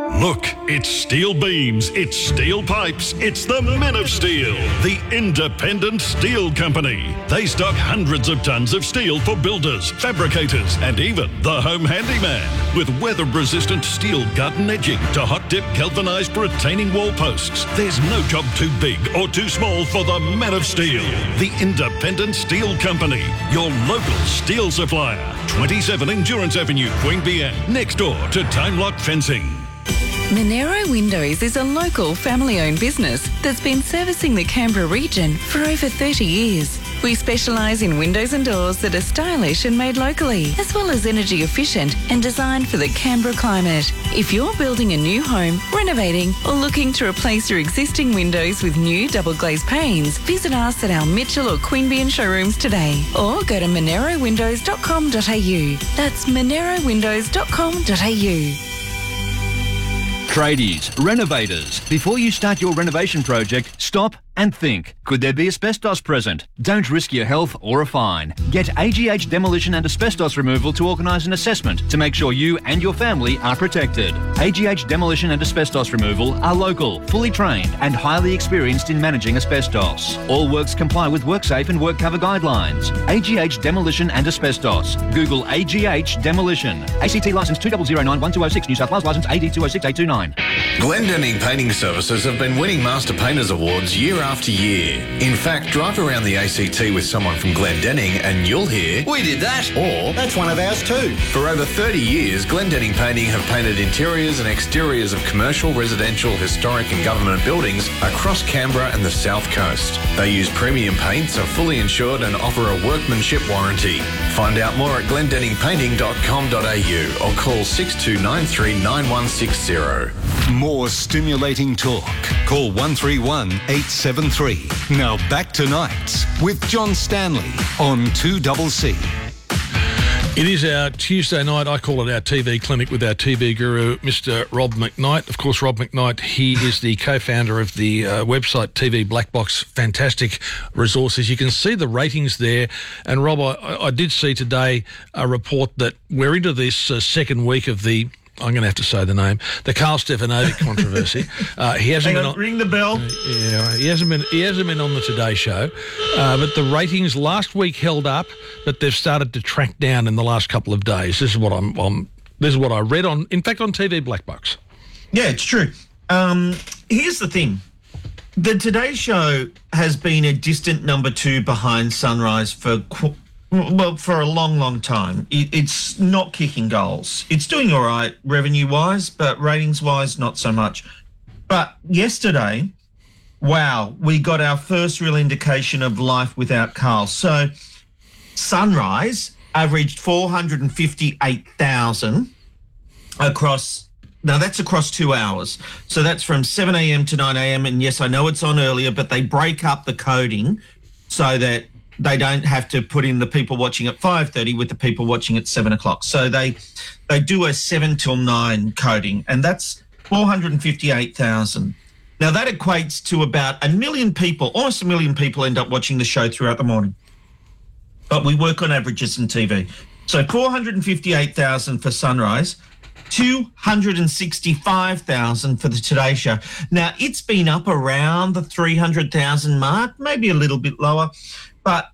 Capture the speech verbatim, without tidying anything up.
Look, it's steel beams, it's steel pipes, it's the Men of Steel, the independent steel company. They stock hundreds of tons of steel for builders, fabricators, and even the home handyman. With weather-resistant steel garden edging to hot-dip galvanised retaining wall posts, there's no job too big or too small for the Men of Steel, the independent steel company, your local steel supplier. twenty-seven Endurance Avenue, Queanbeyan, next door to Time Lock Fencing. Monero Windows is a local family-owned business that's been servicing the Canberra region for over thirty years. We specialise in windows and doors that are stylish and made locally, as well as energy efficient and designed for the Canberra climate. If you're building a new home, renovating or looking to replace your existing windows with new double glazed panes, visit us at our Mitchell or Queanbeyan showrooms today, or go to monero windows dot com dot a u. That's monero windows dot com dot a u. Tradies, renovators, before you start your renovation project, stop and think. Could there be asbestos present? Don't risk your health or a fine. Get A G H Demolition and Asbestos Removal to organise an assessment to make sure you and your family are protected. A G H Demolition and Asbestos Removal are local, fully trained and highly experienced in managing asbestos. All works comply with WorkSafe and WorkCover guidelines. A G H Demolition and Asbestos. Google A G H Demolition. A C T licence two zero zero nine one two zero six, New South Wales licence A D two zero six eight two nine. Glendinning Painting Services have been winning Master Painters Awards year after year. In fact, drive around the A C T with someone from Glendinning and you'll hear, "We did that," or "That's one of ours too." For over thirty years, Glendinning Painting have painted interiors and exteriors of commercial, residential, historic and government buildings across Canberra and the South Coast. They use premium paints, are fully insured and offer a workmanship warranty. Find out more at glendinning painting dot com dot a u or call six two nine three nine one six zero. More stimulating talk. Call one three one eight seven three. Now back to Nights with John Stanley on two C C. It is our Tuesday night, I call it our T V clinic with our T V guru, Mister Rob McKnight. Of course, Rob McKnight, he is the co-founder of the uh, website T V Black Box. Fantastic resources. You can see the ratings there. And Rob, I, I did see today a report that we're into this uh, second week of the, I'm going to have to say the name, the Carl Stefanovic controversy. Uh, he hasn't Hang been on, on, ring the bell. Uh, yeah, he hasn't been. He hasn't been on the Today Show, uh, but the ratings last week held up, but they've started to track down in the last couple of days. This is what I'm. I'm this is what I read on. In fact, on T V Black Box. Yeah, it's true. Um, here's the thing: the Today Show has been a distant number two behind Sunrise for. Qu- Well, for a long, long time. It, it's not kicking goals. It's doing all right revenue-wise, but ratings-wise, not so much. But yesterday, wow, we got our first real indication of life without Carl. So Sunrise averaged four hundred fifty-eight thousand across, now that's across two hours. So that's from seven a.m. to nine a.m. And yes, I know it's on earlier, but they break up the coding so that they don't have to put in the people watching at five thirty with the people watching at seven o'clock. So they they do a seven till nine coding, and that's four hundred fifty-eight thousand. Now, that equates to about a million people, almost a million people end up watching the show throughout the morning. But we work on averages in T V. So four hundred fifty-eight thousand for Sunrise, two hundred sixty-five thousand for the Today Show. Now, it's been up around the three hundred thousand mark, maybe a little bit lower. But